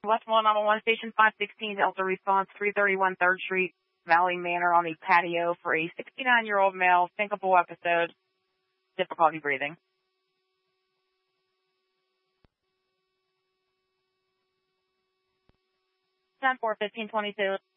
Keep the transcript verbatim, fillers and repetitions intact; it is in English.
Westmoreland nine one one Station five sixteen, Delta response, three thirty-one third Street, Valley Manor on the patio for a sixty-nine-year-old male, syncopal episode, difficulty breathing. ten four fifteen twenty-two.